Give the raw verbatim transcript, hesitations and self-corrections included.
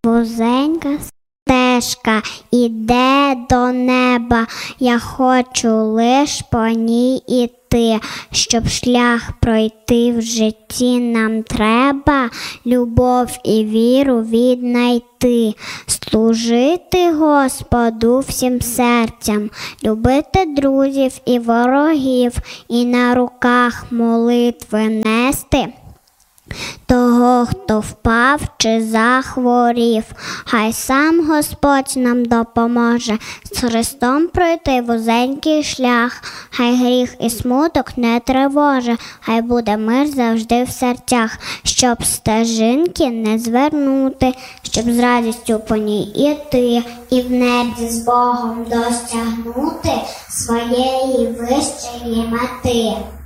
Вузенька стежка іде до неба, я хочу лиш по ній іти. Щоб шлях пройти в житті нам треба, любов і віру віднайти. Служити Господу всім серцям, любити друзів і ворогів, і на руках молитви нести того, хто впав чи захворів. Хай сам Господь нам допоможе з Христом пройти вузенький шлях. Хай гріх і смуток не тривоже, хай буде мир завжди в серцях, щоб стежинки не звернути, щоб з радістю по ній іти, і в небі з Богом досягнути своєї вищої мети.